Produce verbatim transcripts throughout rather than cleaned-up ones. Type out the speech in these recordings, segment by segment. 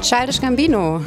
Childish Gambino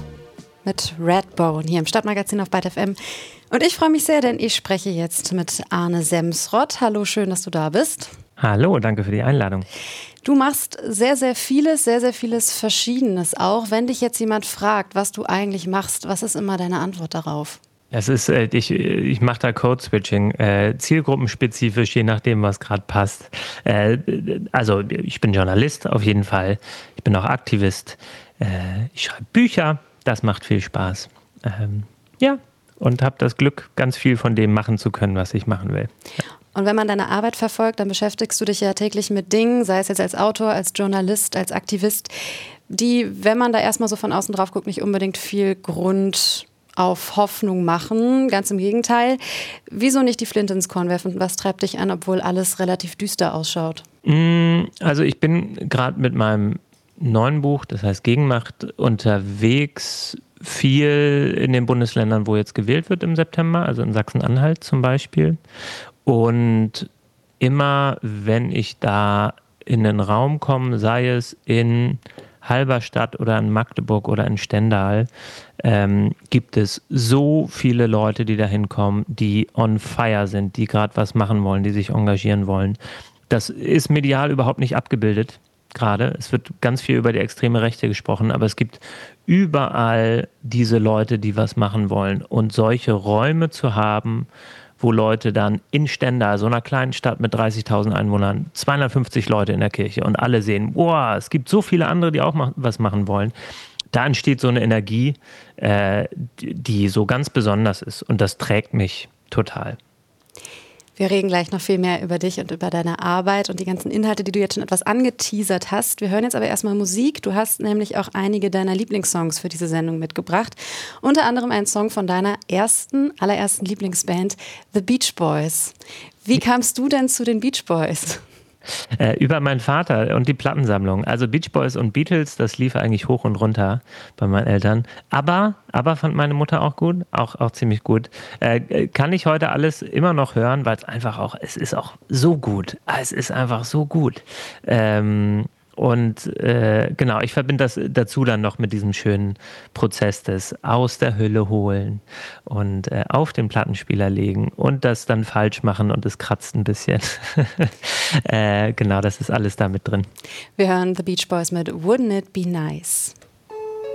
mit Redbone hier im Stadtmagazin auf Byte F M. Und ich freue mich sehr, denn ich spreche jetzt mit Arne Semsrott. Hallo, schön, dass du da bist. Hallo, danke für die Einladung. Du machst sehr, sehr vieles, sehr, sehr vieles Verschiedenes auch. Wenn dich jetzt jemand fragt, was du eigentlich machst, was ist immer deine Antwort darauf? Es ist, äh, ich, ich mache da Code-Switching, äh, zielgruppenspezifisch, je nachdem, was gerade passt. Äh, also ich bin Journalist auf jeden Fall, ich bin auch Aktivist, äh, ich schreibe Bücher, das macht viel Spaß. Ähm, ja, und habe das Glück, ganz viel von dem machen zu können, was ich machen will. Ja. Und wenn man deine Arbeit verfolgt, dann beschäftigst du dich ja täglich mit Dingen, sei es jetzt als Autor, als Journalist, als Aktivist, die, wenn man da erstmal so von außen drauf guckt, nicht unbedingt viel Grund auf Hoffnung machen. Ganz im Gegenteil. Wieso nicht die Flinte ins Korn werfen? Was treibt dich an, obwohl alles relativ düster ausschaut? Also ich bin gerade mit meinem neuen Buch, das heißt Gegenmacht, unterwegs, viel in den Bundesländern, wo jetzt gewählt wird im September, also in Sachsen-Anhalt zum Beispiel. Und immer, wenn ich da in den Raum komme, sei es in Halberstadt oder in Magdeburg oder in Stendal, ähm, gibt es so viele Leute, die da hinkommen, die on fire sind, die gerade was machen wollen, die sich engagieren wollen. Das ist medial überhaupt nicht abgebildet gerade. Es wird ganz viel über die extreme Rechte gesprochen, aber es gibt überall diese Leute, die was machen wollen. Und solche Räume zu haben, wo Leute dann in Stendal, so einer kleinen Stadt mit dreißigtausend Einwohnern, zweihundertfünfzig Leute in der Kirche und alle sehen, boah, es gibt so viele andere, die auch was machen wollen. Da entsteht so eine Energie, äh, die so ganz besonders ist und das trägt mich total. Wir reden gleich noch viel mehr über dich und über deine Arbeit und die ganzen Inhalte, die du jetzt schon etwas angeteasert hast. Wir hören jetzt aber erstmal Musik. Du hast nämlich auch einige deiner Lieblingssongs für diese Sendung mitgebracht. Unter anderem einen Song von deiner ersten, allerersten Lieblingsband, The Beach Boys. Wie kamst du denn zu den Beach Boys? Äh, über meinen Vater und die Plattensammlung. Also Beach Boys und Beatles, das lief eigentlich hoch und runter bei meinen Eltern. Aber, aber fand meine Mutter auch gut, auch, auch ziemlich gut. Äh, kann ich heute alles immer noch hören, weil es einfach auch, es ist auch so gut. Es ist einfach so gut. Ähm, Und äh, genau, ich verbinde das dazu dann noch mit diesem schönen Prozess des aus der Hülle holen und äh, auf den Plattenspieler legen und das dann falsch machen und es kratzt ein bisschen. äh, genau, das ist alles da mit drin. Wir hören The Beach Boys mit Wouldn't It Be Nice?